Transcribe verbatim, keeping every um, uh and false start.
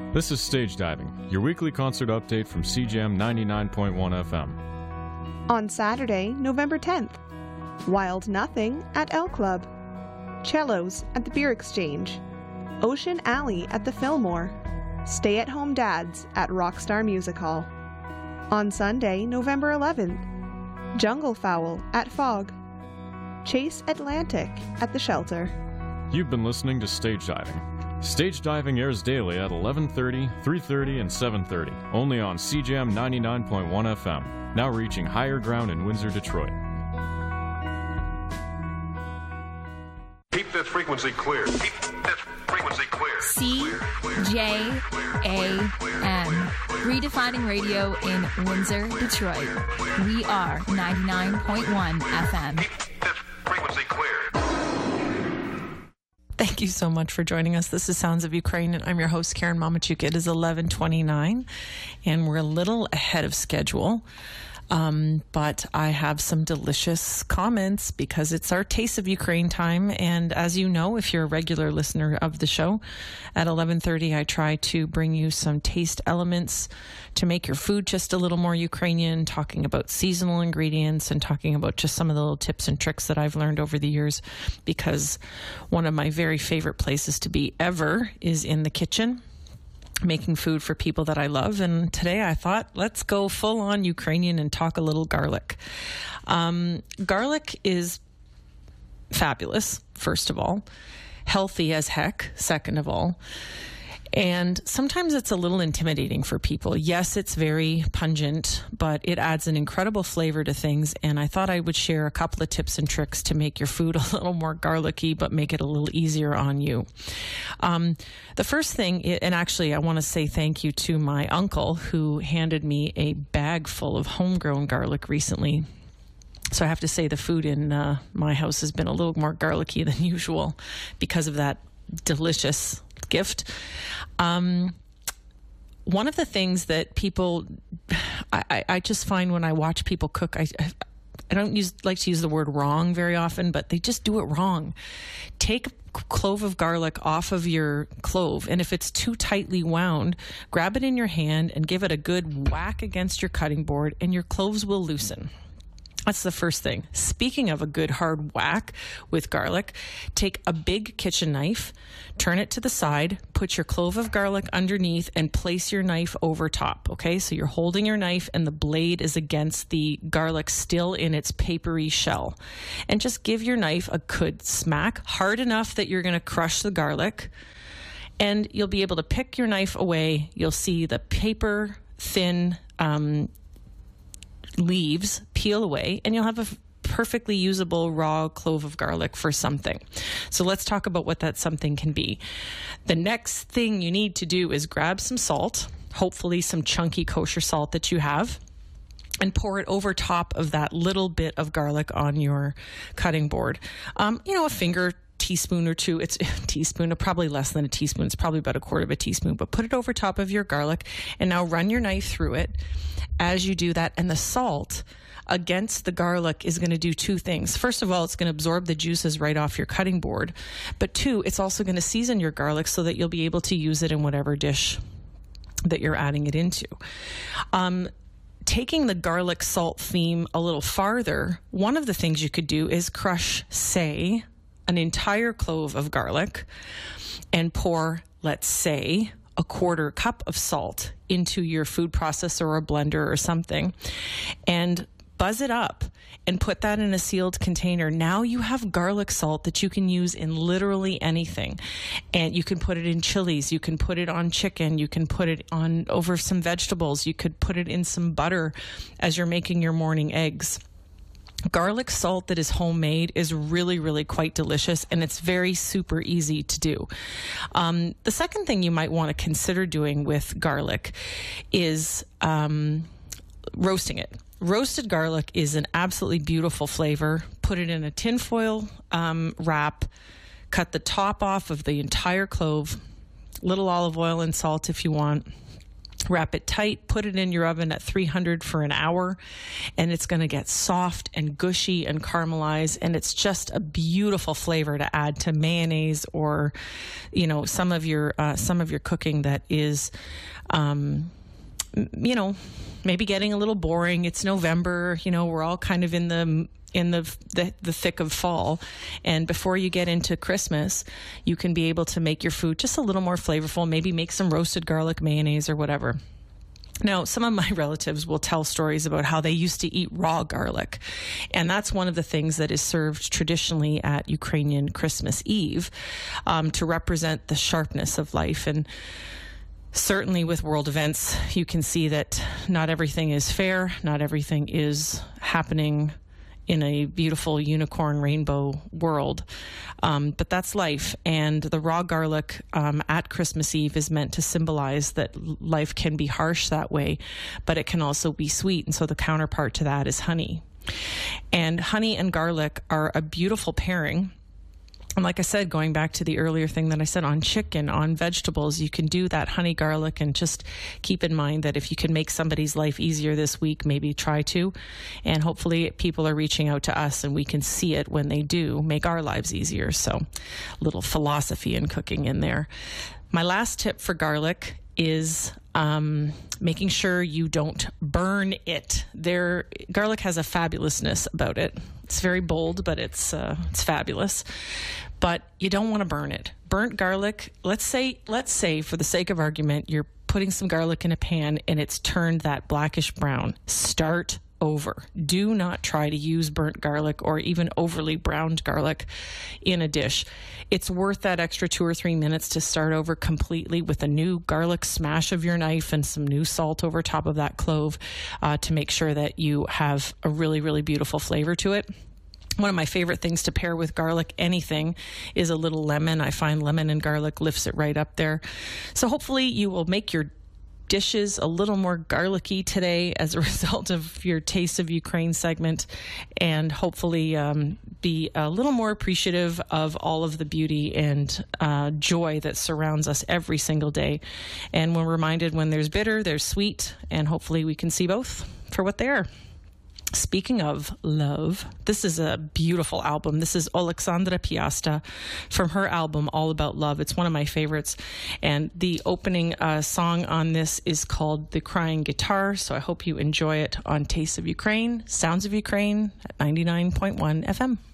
This is Stage Diving, your weekly concert update from C J M ninety-nine point one F M. On Saturday, November tenth, Wild Nothing at L Club, Cellos at the Beer Exchange, Ocean Alley at the Fillmore, Stay-at-Home Dads at Rockstar Music Hall. On Sunday, November eleventh, Jungle Fowl at Fog, Chase Atlantic at the Shelter. You've been listening to Stage Diving. Stage Diving airs daily at eleven thirty, three thirty, and seven thirty, only on C J M ninety-nine point one F M, now reaching higher ground in Windsor, Detroit. Keep this frequency clear. Keep this frequency clear. C J A M, redefining radio in Windsor, Detroit. We are ninety-nine point one F M. Keep this frequency clear. Thank you so much for joining us. This is Sounds of Ukraine, and I'm your host, Karen Mamachuk. It is eleven twenty-nine, and we're a little ahead of schedule. Um, but I have some delicious comments because it's our Taste of Ukraine time. And as you know, if you're a regular listener of the show, at eleven thirty, I try to bring you some taste elements to make your food just a little more Ukrainian, talking about seasonal ingredients and talking about just some of the little tips and tricks that I've learned over the years, because one of my very favorite places to be ever is in the kitchen, making food for people that I love. And today I thought, let's go full on Ukrainian and talk a little garlic. Um, garlic is fabulous, first of all, healthy as heck, second of all. And sometimes it's a little intimidating for people. Yes, it's very pungent, but it adds an incredible flavor to things. And I thought I would share a couple of tips and tricks to make your food a little more garlicky, but make it a little easier on you. Um, the first thing, and actually I want to say thank you to my uncle who handed me a bag full of homegrown garlic recently. So I have to say the food in uh, my house has been a little more garlicky than usual because of that delicious gift. Um, one of the things that people, I, I just find when I watch people cook, I, I don't use like to use the word wrong very often, but they just do it wrong. Take a clove of garlic off of your clove, and if it's too tightly wound, grab it in your hand and give it a good whack against your cutting board, and your cloves will loosen. That's the first thing. Speaking of a good hard whack with garlic, take a big kitchen knife, turn it to the side, put your clove of garlic underneath, and place your knife over top, okay? So you're holding your knife and the blade is against the garlic still in its papery shell. And just give your knife a good smack, hard enough that you're going to crush the garlic, and you'll be able to pick your knife away. You'll see the paper thin um leaves peel away, and you'll have a f- perfectly usable raw clove of garlic for something. So let's talk about what that something can be. The next thing you need to do is grab some salt, hopefully some chunky kosher salt that you have, and pour it over top of that little bit of garlic on your cutting board. Um, you know, a finger teaspoon or two. It's a teaspoon, probably less than a teaspoon. It's probably about a quarter of a teaspoon, but put it over top of your garlic, and now run your knife through it as you do that. And the salt against the garlic is going to do two things. First of all, it's going to absorb the juices right off your cutting board. But two, it's also going to season your garlic so that you'll be able to use it in whatever dish that you're adding it into. Um, Taking the garlic salt theme a little farther, one of the things you could do is crush, say, an entire clove of garlic and pour, let's say, a quarter cup of salt into your food processor or a blender or something, and buzz it up and put that in a sealed container. Now you have garlic salt that you can use in literally anything. And you can put it in chilies, you can put it on chicken, you can put it on over some vegetables, you could put it in some butter as you're making your morning eggs. Garlic salt that is homemade is really, really quite delicious, and it's very super easy to do. Um, the second thing you might want to consider doing with garlic is um, roasting it. Roasted garlic is an absolutely beautiful flavor. Put it in a tinfoil um, wrap, cut the top off of the entire clove, little olive oil and salt if you want. Wrap it tight, put it in your oven at three hundred for an hour, and it's going to get soft and gushy and caramelized, and it's just a beautiful flavor to add to mayonnaise or, you know, some of your uh, some of your cooking that is, um, you know, maybe getting a little boring. It's November, you know, we're all kind of in the in the, the the thick of fall, and before you get into Christmas, you can be able to make your food just a little more flavorful. Maybe make some roasted garlic mayonnaise or whatever. Now, some of my relatives will tell stories about how they used to eat raw garlic, and that's one of the things that is served traditionally at Ukrainian Christmas Eve, um, to represent the sharpness of life. And certainly with world events, you can see that not everything is fair, not everything is happening in a beautiful unicorn rainbow world. Um, but that's life. And the raw garlic um, at Christmas Eve is meant to symbolize that life can be harsh that way, but it can also be sweet. And so the counterpart to that is honey. And honey and garlic are a beautiful pairing. And like I said, going back to the earlier thing that I said on chicken, on vegetables, you can do that honey garlic, and just keep in mind that if you can make somebody's life easier this week, maybe try to. And hopefully people are reaching out to us and we can see it when they do make our lives easier. So a little philosophy in cooking in there. My last tip for garlic is um, making sure you don't burn it. There, garlic has a fabulousness about it. It's very bold, but it's uh, it's fabulous. But you don't want to burn it. Burnt garlic, let's say, let's say for the sake of argument, you're putting some garlic in a pan and it's turned that blackish brown. Start over. Do not try to use burnt garlic or even overly browned garlic in a dish. It's worth that extra two or three minutes to start over completely with a new garlic smash of your knife and some new salt over top of that clove uh, to make sure that you have a really, really beautiful flavor to it. One of my favorite things to pair with garlic, anything, is a little lemon. I find lemon and garlic lifts it right up there. So hopefully you will make your dishes a little more garlicky today as a result of your Taste of Ukraine segment, and hopefully um, be a little more appreciative of all of the beauty and uh, joy that surrounds us every single day. And we're reminded when there's bitter, there's sweet, and hopefully we can see both for what they are. Speaking of love, this is a beautiful album. This is Alexandra Piasta from her album All About Love. It's one of my favorites. And the opening uh, song on this is called The Crying Guitar. So I hope you enjoy it on Taste of Ukraine, Sounds of Ukraine at ninety-nine point one F M.